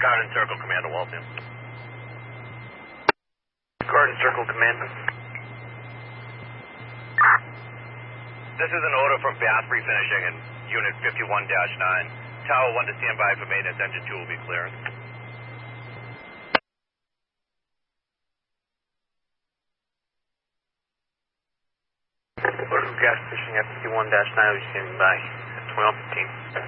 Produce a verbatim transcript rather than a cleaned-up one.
Garden Circle, Commander Walton. Garden Circle, Commander. This is an order from Bass Refinishing in Unit fifty-one dash nine. Tower one to stand by for maintenance. Engine two will be clearing. Order from Gas Fishing at fifty-one dash nine will be standing by at twelve fifteen.